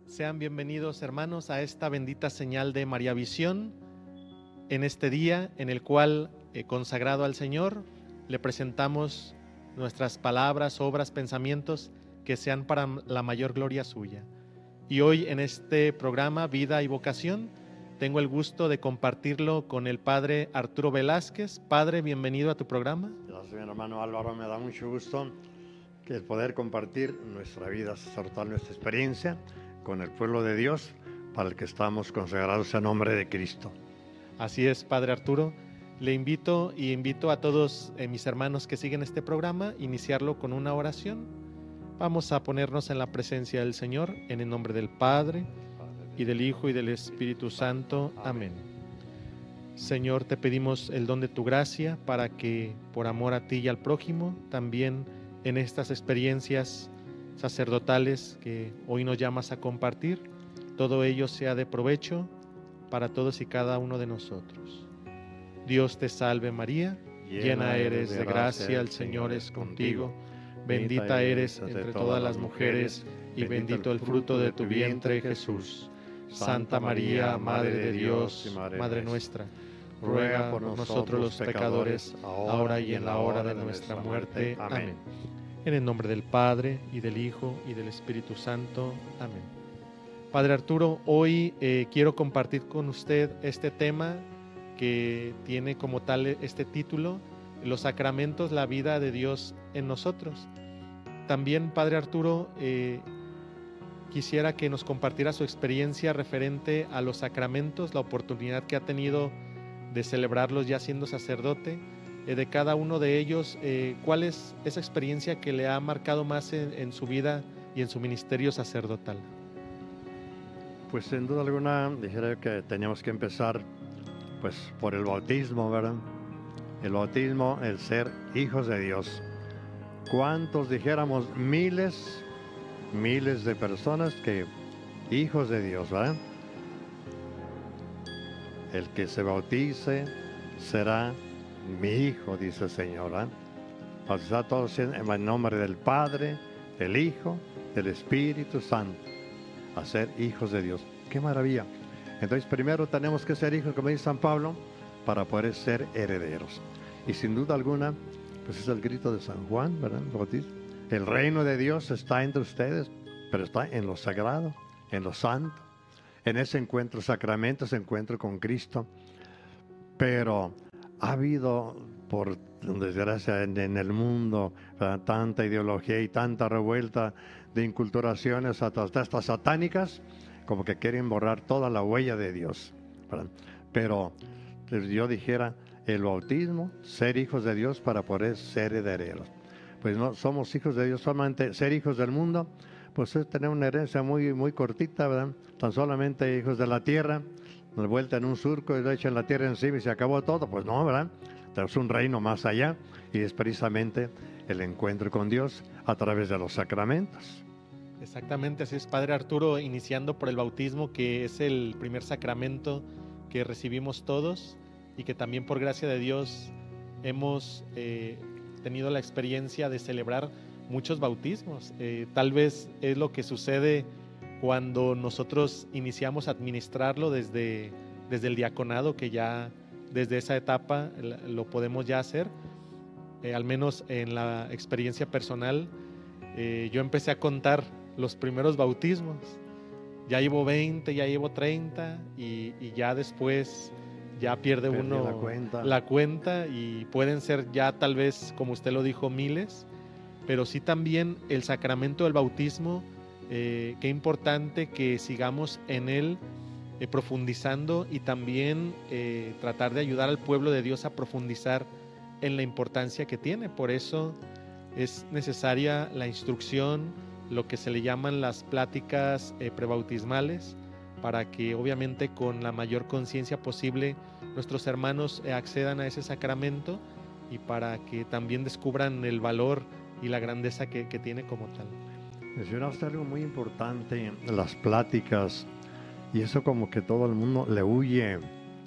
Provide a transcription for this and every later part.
Sean bienvenidos, hermanos, a esta bendita señal de María Visión, en este día en el cual, consagrado al Señor, le presentamos nuestras palabras, obras, pensamientos que sean para la mayor gloria suya. Y hoy en este programa Vida y Vocación tengo el gusto de compartirlo con el Padre Arturo Velázquez. Padre, bienvenido a tu programa. Gracias, mi hermano Álvaro, me da mucho gusto que poder compartir nuestra vida sacerdotal, nuestra experiencia con el pueblo de Dios, para el que estamos consagrados en nombre de Cristo. Así es, Padre Arturo. Le invito a todos mis hermanos que siguen este programa, iniciarlo con una oración. Vamos a ponernos en la presencia del Señor, en el nombre del Padre, y del Hijo, y del Espíritu Santo. Amén. Señor, te pedimos el don de tu gracia para que, por amor a ti y al prójimo, también en estas experiencias sacerdotales que hoy nos llamas a compartir, todo ello sea de provecho para todos y cada uno de nosotros. Dios te salve María, llena eres de gracia, el Señor es contigo, bendita eres entre todas las mujeres y bendito el fruto de tu vientre, Jesús. Santa María, Madre de Dios, Madre nuestra, ruega por nosotros los pecadores, ahora y en la hora de nuestra muerte. Amén. En el nombre del Padre, y del Hijo, y del Espíritu Santo. Amén. Padre Arturo, hoy quiero compartir con usted este tema que tiene como tal este título: los sacramentos, la vida de Dios en nosotros. También, Padre Arturo, quisiera que nos compartiera su experiencia referente a los sacramentos, la oportunidad que ha tenido de celebrarlos ya siendo sacerdote, de cada uno de ellos. ¿Cuál es esa experiencia que le ha marcado más en su vida y en su ministerio sacerdotal? Pues sin duda alguna dijera que teníamos que empezar pues por el bautismo, ¿verdad? El bautismo, el ser hijos de Dios. ¿Cuántos dijéramos? Miles de personas que hijos de Dios, ¿verdad? El que se bautice será mi hijo, dice el Señor, ¿verdad? Bautizar todos en el nombre del Padre, del Hijo, del Espíritu Santo, a ser hijos de Dios. ¡Qué maravilla! Entonces primero tenemos que ser hijos, como dice San Pablo, para poder ser herederos. Y sin duda alguna, pues es el grito de San Juan, ¿verdad? El reino de Dios está entre ustedes, pero está en lo sagrado, en lo santo, en ese encuentro sacramento, ese encuentro con Cristo. Pero ha habido, por desgracia, en el mundo, ¿verdad?, tanta ideología y tanta revuelta de inculturaciones hasta estas satánicas, como que quieren borrar toda la huella de Dios, ¿verdad? Pero yo dijera, el bautismo, ser hijos de Dios para poder ser herederos. Pues no somos hijos de Dios, solamente ser hijos del mundo, pues es tener una herencia muy, muy cortita, ¿verdad? Tan solamente hijos de la tierra, nos vuelta en un surco y le echan la tierra encima y se acabó todo. Pues no, ¿verdad? Tenemos un reino más allá, y es precisamente el encuentro con Dios a través de los sacramentos. Exactamente, así es, Padre Arturo, iniciando por el bautismo, que es el primer sacramento que recibimos todos y que también por gracia de Dios hemos tenido la experiencia de celebrar muchos bautismos. Tal vez es lo que sucede cuando nosotros iniciamos a administrarlo desde el diaconado, que ya desde esa etapa lo podemos ya hacer. Al menos en la experiencia personal, yo empecé a contar los primeros bautismos. Ya llevo 20, ya llevo 30 y ya después ya pierde uno la cuenta, y pueden ser ya tal vez, como usted lo dijo, miles. Pero sí también el sacramento del bautismo, qué importante que sigamos en él profundizando, y también tratar de ayudar al pueblo de Dios a profundizar en la importancia que tiene. Por eso es necesaria la instrucción, lo que se le llaman las pláticas prebautismales, para que obviamente con la mayor conciencia posible nuestros hermanos accedan a ese sacramento, y para que también descubran el valor y la grandeza que tiene como tal. Mencionaste algo muy importante, las pláticas, y eso como que todo el mundo le huye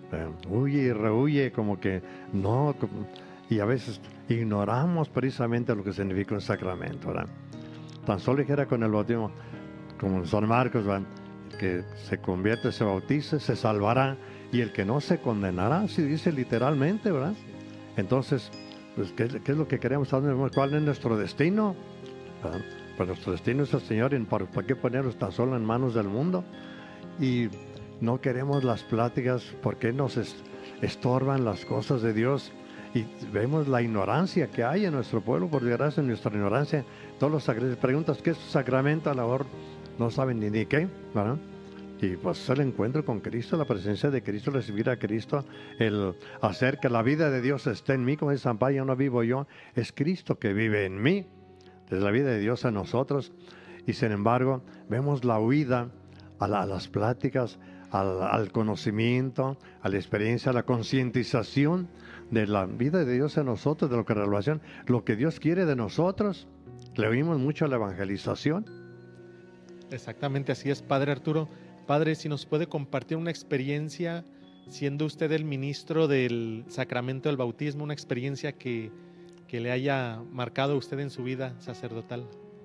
y rehuye, como que no, y a veces ignoramos precisamente lo que significa un sacramento, ¿verdad? Tan solo dijera con el bautismo, como en San Marcos, ¿verdad?, que se convierte, se bautice, se salvará, y el que no se condenará, así dice literalmente, ¿verdad? Entonces, pues, ¿qué es lo que queremos saber? ¿Cuál es nuestro destino? ¿Verdad? Pues nuestro destino es el Señor, y ¿para qué ponernos tan solo en manos del mundo? Y no queremos las pláticas porque nos estorban las cosas de Dios, y vemos la ignorancia que hay en nuestro pueblo, por desgracia, en nuestra ignorancia. Todos los sacramentos, preguntas qué es sacramento, a la hora no saben ni qué, ¿verdad? Y pues el encuentro con Cristo, la presencia de Cristo, recibir a Cristo, el hacer que la vida de Dios esté en mí, como dice San Pablo, ya no vivo yo, es Cristo que vive en mí, es la vida de Dios en nosotros. Y sin embargo, vemos la huida a las pláticas, al conocimiento, a la experiencia, a la concientización de la vida de Dios en nosotros, de lo que relación, lo que Dios quiere de nosotros. Le oímos mucho a la evangelización. Exactamente, así es, Padre Arturo. Padre, si nos puede compartir una experiencia, siendo usted el ministro del sacramento del bautismo, una experiencia que le haya marcado a usted en su vida sacerdotal.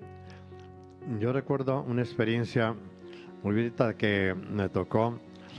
Yo recuerdo una experiencia muy bonita que me tocó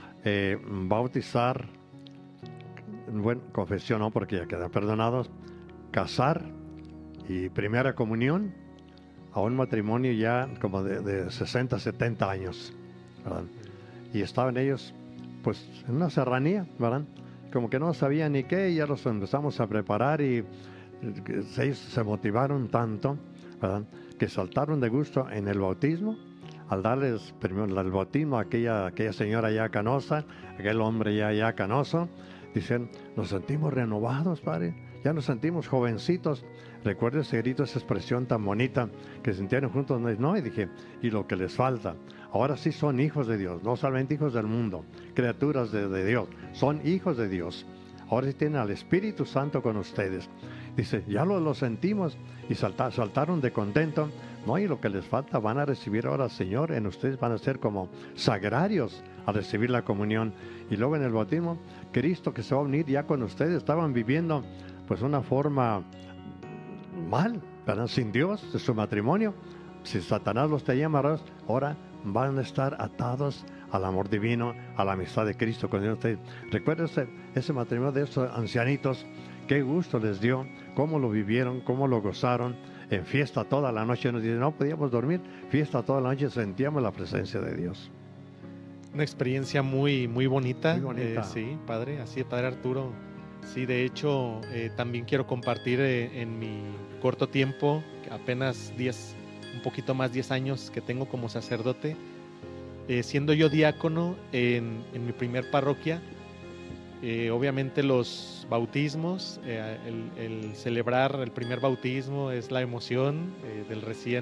bautizar, bueno, confesión no, porque ya quedan perdonados, casar y primera comunión a un matrimonio ya como de 60, 70 años, ¿verdad? Y estaban ellos pues en una serranía, ¿verdad? Como que no sabían ni qué, y ya los empezamos a preparar, y ellos se motivaron tanto, ¿verdad?, que saltaron de gusto en el bautismo, al darles primero el bautismo a aquella señora ya canosa, aquel hombre ya canoso. Dicen, nos sentimos renovados, Padre, ya nos sentimos jovencitos. Recuerdo ese grito, esa expresión tan bonita que sintieron juntos, ¿no? Y dije, y lo que les falta, ahora sí son hijos de Dios, no solamente hijos del mundo, criaturas de Dios, son hijos de Dios. Ahora sí tienen al Espíritu Santo con ustedes. Dice, ya lo sentimos, y saltaron de contento, ¿no? Y lo que les falta, van a recibir ahora al Señor, en ustedes van a ser como sagrarios a recibir la comunión. Y luego en el bautismo, Cristo que se va a unir ya con ustedes. Estaban viviendo pues una forma mal, ¿verdad?, sin Dios, de su matrimonio. Si Satanás los tenía amarrados, ahora van a estar atados al amor divino, a la amistad de Cristo con ustedes. Recuerden ese matrimonio de esos ancianitos, qué gusto les dio, cómo lo vivieron, cómo lo gozaron, en fiesta toda la noche. Nos dicen, no podíamos dormir, fiesta toda la noche, sentíamos la presencia de Dios. Una experiencia muy, muy bonita. Muy bonita. Sí, Padre, así es, Padre Arturo. Sí, de hecho, también quiero compartir en mi corto tiempo, apenas un poquito más 10 años que tengo como sacerdote, siendo yo diácono en mi primer parroquia. Obviamente los bautismos, el celebrar el primer bautismo es la emoción del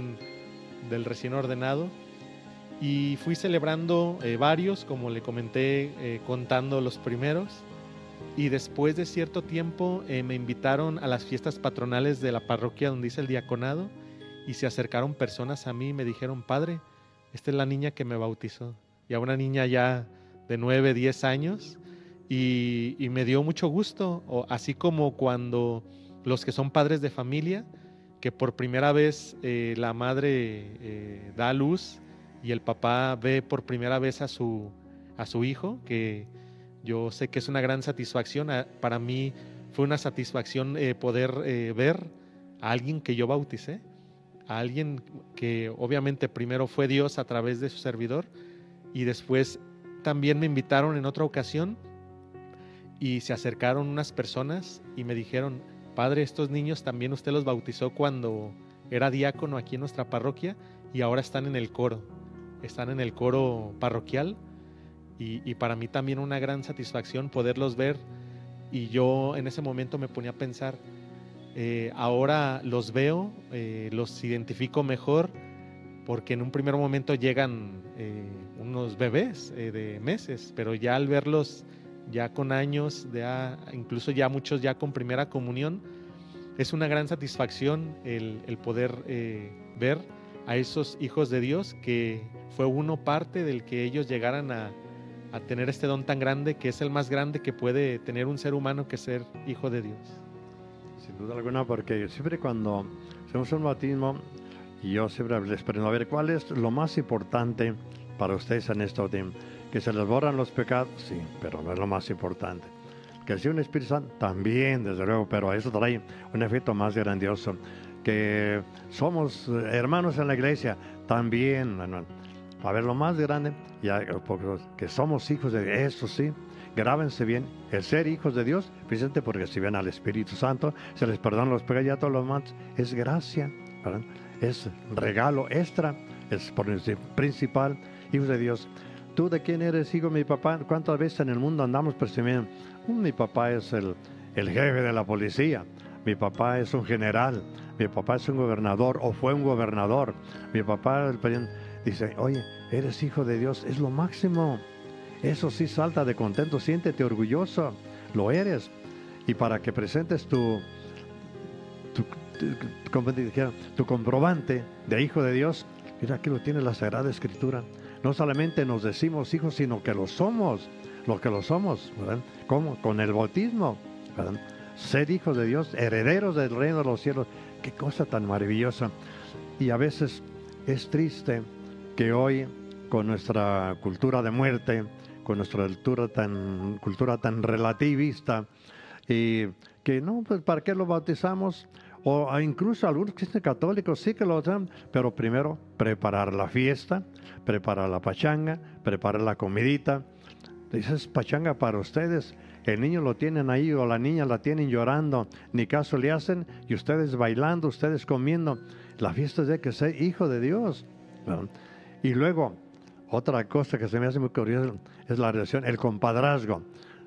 recién ordenado, y fui celebrando varios, como le comenté, contando los primeros, y después de cierto tiempo me invitaron a las fiestas patronales de la parroquia donde hice el diaconado, y se acercaron personas a mí y me dijeron, Padre, esta es la niña que me bautizó, ya una niña ya de 9, 10 años, y me dio mucho gusto, así como cuando los que son padres de familia, que por primera vez la madre da a luz y el papá ve por primera vez a su hijo, que yo sé que es una gran satisfacción. Para mí fue una satisfacción poder ver a alguien que yo bauticé, a alguien que obviamente primero fue Dios a través de su servidor, y después también me invitaron en otra ocasión y se acercaron unas personas y me dijeron, Padre, estos niños también usted los bautizó cuando era diácono aquí en nuestra parroquia, y ahora están en el coro parroquial, y para mí también una gran satisfacción poderlos ver. Y yo en ese momento me ponía a pensar, ahora los veo, los identifico mejor, porque en un primer momento llegan unos bebés de meses, pero ya al verlos ya con años, incluso ya muchos ya con primera comunión, es una gran satisfacción el poder ver a esos hijos de Dios, que fue uno parte del que ellos llegaran a tener este don tan grande, que es el más grande que puede tener un ser humano, que ser hijo de Dios. Sin duda alguna, porque siempre cuando hacemos un bautismo, y yo siempre les pregunto, a ver, ¿cuál es lo más importante para ustedes en este tiempo. Que se les borran los pecados, sí, pero no es lo más importante. Que sea un Espíritu Santo, también, desde luego, pero eso trae un efecto más grandioso. Que somos hermanos en la iglesia, también, hermano. A ver, lo más grande, ya, que somos hijos de Dios, eso sí, grábense bien, el ser hijos de Dios, precisamente porque si ven al Espíritu Santo, se les perdonan los pecados, ya todos los demás, es gracia, ¿verdad? Es regalo extra, es por el principal, hijos de Dios. ¿Tú de quién eres, hijo? Mi papá, ¿cuántas veces en el mundo andamos presumiendo? Mi papá es el jefe de la policía, mi papá es un general, mi papá es un gobernador o fue un gobernador, mi papá, el presidente, dice, oye, eres hijo de Dios, es lo máximo. Eso sí, salta de contento, siéntete orgulloso, lo eres. Y para que presentes tu comprobante de hijo de Dios, mira, aquí lo tiene la Sagrada Escritura. No solamente nos decimos hijos, sino que lo somos, ¿verdad? ¿Cómo? Con el bautismo, ¿verdad? Ser hijos de Dios, herederos del reino de los cielos, qué cosa tan maravillosa. Y a veces es triste que hoy, con nuestra cultura de muerte, con nuestra cultura tan relativista, y que no, pues ¿para qué lo bautizamos? O incluso algunos cristianos católicos sí que lo hacen, pero primero preparar la fiesta, preparar la pachanga, preparar la comidita. Dices, pachanga para ustedes, el niño lo tienen ahí o la niña la tienen llorando, ni caso le hacen, y ustedes bailando, ustedes comiendo. La fiesta es de que sea hijo de Dios, ¿no? Y luego, otra cosa que se me hace muy curiosa es la relación, el compadrazgo.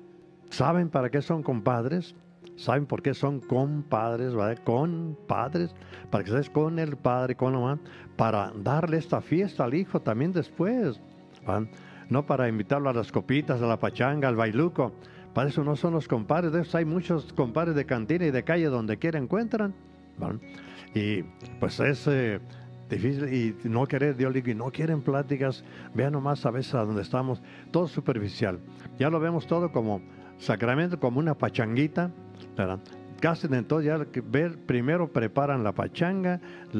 ¿Saben para qué son compadres? ¿Saben por qué son compadres, ¿verdad? Compadres, para que estés con el padre, con la mamá, para darle esta fiesta al hijo también después, ¿verdad? No para invitarlo a las copitas, a la pachanga, al bailuco. Para eso no son los compadres. De eso hay muchos compadres de cantina y de calle donde quiera encuentran, ¿verdad? Y pues es difícil y no querer, Dios digo, y no quieren pláticas. Vean nomás a veces a donde estamos, todo superficial. Ya lo vemos todo como sacramento, como una pachanguita, ¿verdad? Casi de todo, ya ver, primero preparan la pachanga,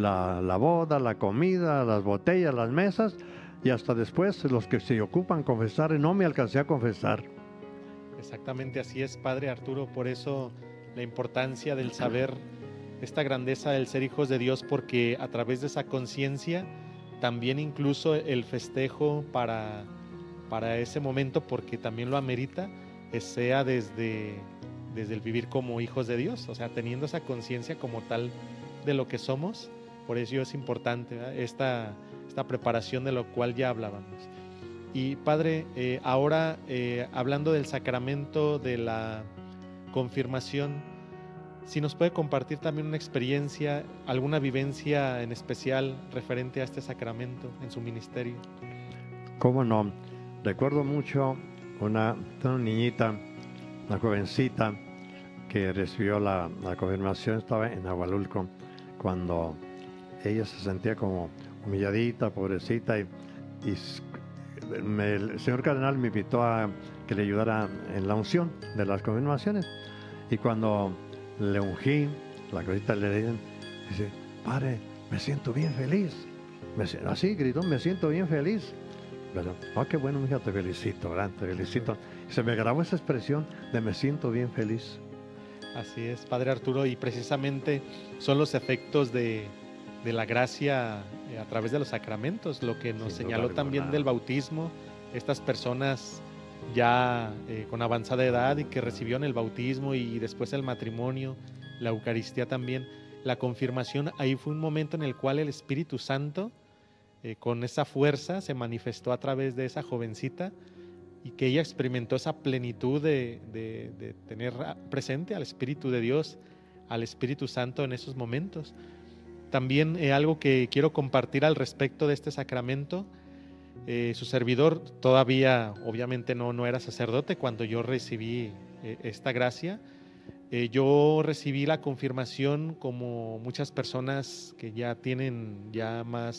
la boda, la comida, las botellas, las mesas, y hasta después los que se ocupan confesar, no me alcancé a confesar. Exactamente así es, Padre Arturo, por eso la importancia del saber esta grandeza del ser hijos de Dios, porque a través de esa conciencia también incluso el festejo para ese momento, porque también lo amerita, sea desde el vivir como hijos de Dios, o sea, teniendo esa conciencia como tal de lo que somos. Por eso es importante, ¿verdad? Esta preparación de lo cual ya hablábamos. Y Padre, ahora hablando del sacramento de la confirmación, si nos puede compartir también una experiencia, alguna vivencia en especial referente a este sacramento en su ministerio. ¿Cómo no? Recuerdo mucho una niñita, una jovencita que recibió la confirmación, estaba en Agualulco, cuando ella se sentía como humilladita, pobrecita, y el señor cardenal me invitó a que le ayudara en la unción de las confirmaciones. Y cuando le ungí, la cosita le dice, padre, me siento bien feliz. Así gritó, me siento bien feliz. ¿Verdad? Qué bueno, mija, te felicito, ¿verdad? Te felicito. Se me grabó esa expresión de me siento bien feliz. Así es, Padre Arturo, y precisamente son los efectos de la gracia a través de los sacramentos, lo que nos señaló también del bautismo, estas personas ya con avanzada edad y que recibieron el bautismo y después el matrimonio, la Eucaristía también, la confirmación, ahí fue un momento en el cual el Espíritu Santo con esa fuerza se manifestó a través de esa jovencita y que ella experimentó esa plenitud de tener presente al Espíritu de Dios, al Espíritu Santo en esos momentos. También algo que quiero compartir al respecto de este sacramento, su servidor todavía obviamente no era sacerdote cuando yo recibí esta gracia. Yo recibí la confirmación como muchas personas que ya tienen ya más